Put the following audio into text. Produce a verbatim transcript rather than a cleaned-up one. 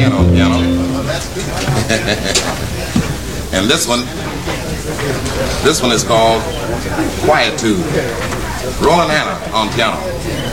Ann on piano. And this one, this one is called Quietude. Roland Hanna on piano.